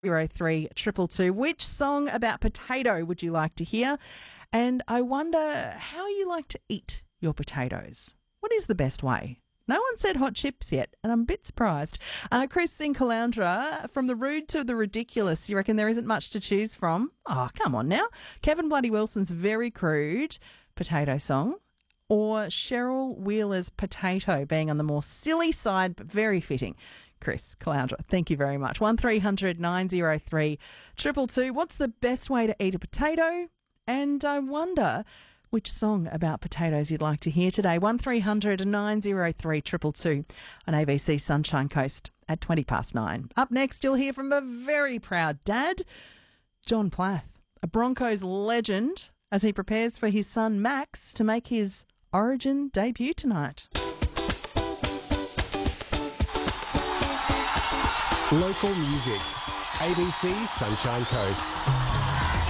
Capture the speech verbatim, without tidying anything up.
zero three triple two. Which song about potato would you like to hear? And I wonder how you like to eat your potatoes. What is the best way? No one said hot chips yet, and I'm a bit surprised. Uh, Chris in Caloundra, from the rude to the ridiculous, you reckon there isn't much to choose from? Oh, come on now. Kevin Bloody Wilson's very crude potato song, or Cheryl Wheeler's Potato being on the more silly side, but very fitting. Chris, Caloundra, thank you very much. one three hundred nine oh three two two two. What's the best way to eat a potato? And I wonder which song about potatoes you'd like to hear today. one three hundred nine oh three two two two on A B C Sunshine Coast at twenty past nine. Up next, you'll hear from a very proud dad, John Plath, a Broncos legend, as he prepares for his son Max to make his Origin debut tonight. Local music. A B C Sunshine Coast.